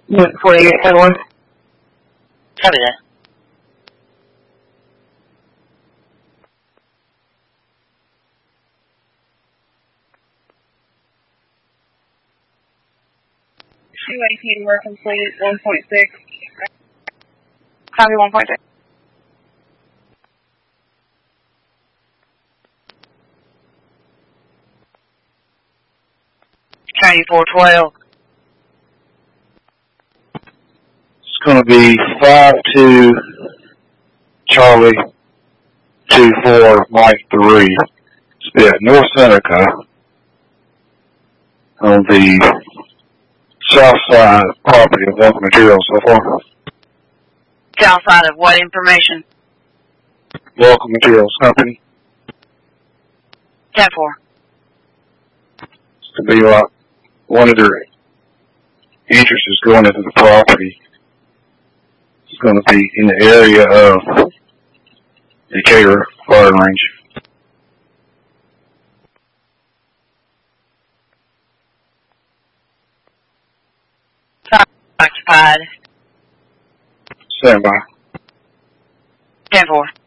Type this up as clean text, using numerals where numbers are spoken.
48, Headland. Copy that. UAP work completed 1.6. Copy 1.6. County 412. It's going to be 5-2 Charlie 24 Mike 3. It's be at North Seneca on the south side property of Welcome Materials so far. South side of what information? Welcome Materials Company. 10-4. It's going to be like one of their entrances going into the property. It's going to be in the area of Decatur Fire Range. Occupied. Stand by. 10-4.